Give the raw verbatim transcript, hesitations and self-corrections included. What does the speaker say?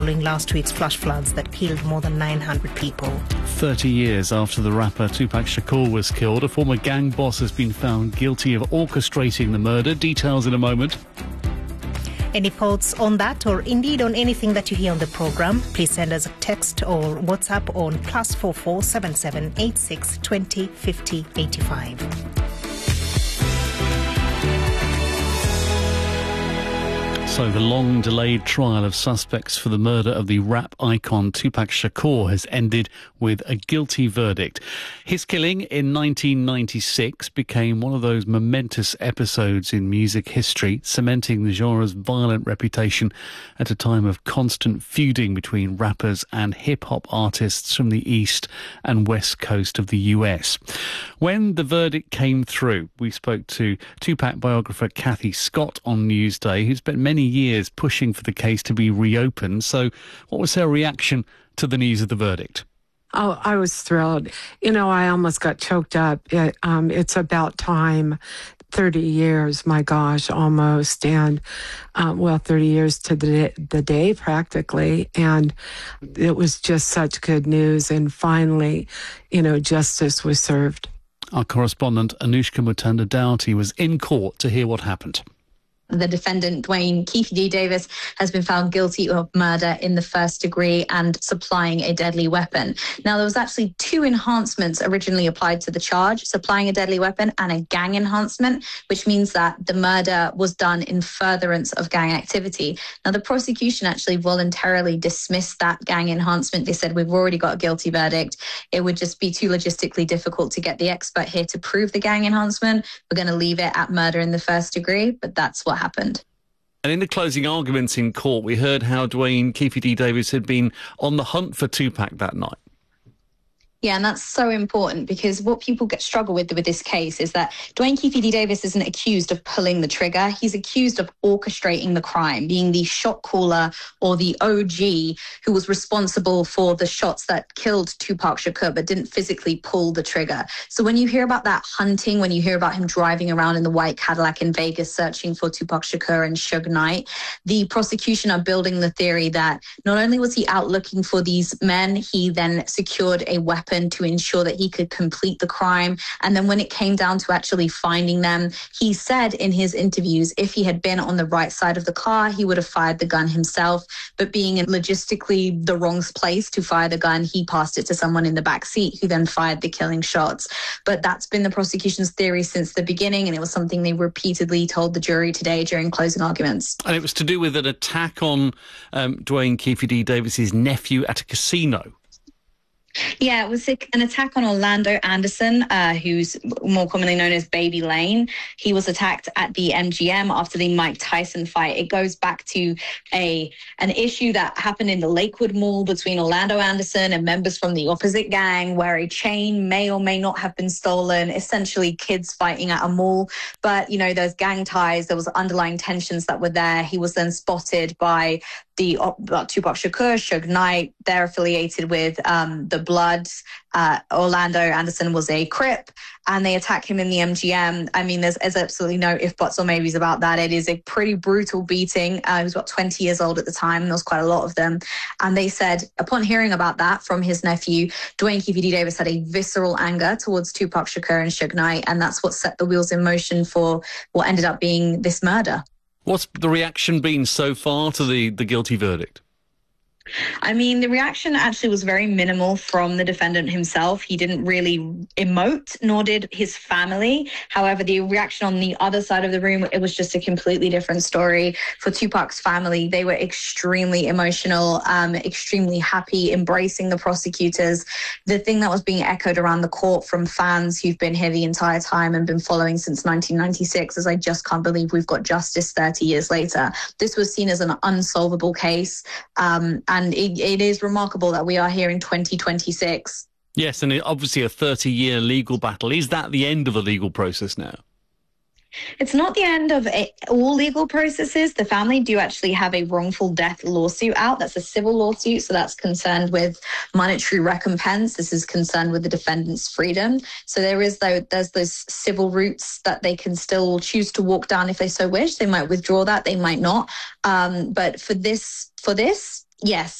following last week's flash floods that killed more than nine hundred people. thirty years after the rapper Tupac Shakur was killed, a former gang boss has been found guilty of orchestrating the murder. Details in a moment. Any thoughts on that or indeed on anything that you hear on the programme, please send us a text or WhatsApp on plus four four seven seven eight six twenty fifty eighty-five. So the long-delayed trial of suspects for the murder of the rap icon Tupac Shakur has ended with a guilty verdict. His killing in nineteen ninety-six became one of those momentous episodes in music history, cementing the genre's violent reputation at a time of constant feuding between rappers and hip-hop artists from the east and west coast of the U S. When the verdict came through, we spoke to Tupac biographer Kathy Scott on Newsday, who spent many years pushing for the case to be reopened. So what was her reaction to the news of the verdict? Oh, I was thrilled. You know, I almost got choked up. It, um, it's about time. thirty years, my gosh, almost. And, um, well, thirty years to the, the day, practically. And it was just such good news. And finally, you know, justice was served. Our correspondent, Anushka Mutanda Doughty, was in court to hear what happened. The defendant, Dwayne Keefe D. Davis, has been found guilty of murder in the first degree and supplying a deadly weapon. Now, there was actually two enhancements originally applied to the charge, supplying a deadly weapon and a gang enhancement, which means that the murder was done in furtherance of gang activity. Now, the prosecution actually voluntarily dismissed that gang enhancement. They said, we've already got a guilty verdict. It would just be too logistically difficult to get the expert here to prove the gang enhancement. We're going to leave it at murder in the first degree, but that's what happened. And in the closing arguments in court, we heard how Dwayne Keefe D. Davis had been on the hunt for Tupac that night. Yeah, and that's so important because what people get struggle with with this case is that Dwayne Keefe D. Davis isn't accused of pulling the trigger. He's accused of orchestrating the crime, being the shot caller or the O G who was responsible for the shots that killed Tupac Shakur but didn't physically pull the trigger. So when you hear about that hunting, when you hear about him driving around in the white Cadillac in Vegas searching for Tupac Shakur and Suge Knight, the prosecution are building the theory that not only was he out looking for these men, he then secured a weapon to ensure that he could complete the crime. And then when it came down to actually finding them, he said in his interviews, if he had been on the right side of the car, he would have fired the gun himself. But being in logistically the wrong place to fire the gun, he passed it to someone in the back seat who then fired the killing shots. But that's been the prosecution's theory since the beginning, and it was something they repeatedly told the jury today during closing arguments. And it was to do with an attack on um, Dwayne Keefe D. Davis's nephew at a casino. Yeah, it was an attack on Orlando Anderson, uh, who's more commonly known as Baby Lane. He was attacked at the M G M after the Mike Tyson fight. It goes back to a an issue that happened in the Lakewood Mall between Orlando Anderson and members from the opposite gang, where a chain may or may not have been stolen, essentially kids fighting at a mall. But, you know, those gang ties, there was underlying tensions that were there. He was then spotted by the uh, Tupac Shakur, Suge Knight. They're affiliated with um, the Bloods. Uh, Orlando Anderson was a Crip, and they attack him in the M G M. I mean, there's, there's absolutely no if, buts, or maybes about that. It is a pretty brutal beating. Uh, he was about twenty years old at the time. There was quite a lot of them. And they said, upon hearing about that from his nephew, Dwayne Keefe D. Davis had a visceral anger towards Tupac Shakur and Suge Knight, and that's what set the wheels in motion for what ended up being this murder. What's the reaction been so far to the, the guilty verdict? I mean, the reaction actually was very minimal from the defendant himself. He didn't really emote, nor did his family. However, the reaction on the other side of the room, it was just a completely different story. For Tupac's family, they were extremely emotional, um, extremely happy, embracing the prosecutors. The thing that was being echoed around the court from fans who've been here the entire time and been following since nineteen ninety-six is, I just can't believe we've got justice thirty years later. This was seen as an unsolvable case. Um, And it, it is remarkable that we are here in twenty twenty-six. Yes, and obviously a thirty-year legal battle. Is that the end of the legal process now? It's not the end of it, all legal processes. The family do actually have a wrongful death lawsuit out. That's a civil lawsuit, so that's concerned with monetary recompense. This is concerned with the defendant's freedom. So there is, though, there's those civil routes that they can still choose to walk down if they so wish. They might withdraw that, they might not. Um, but for this, for this. Yes.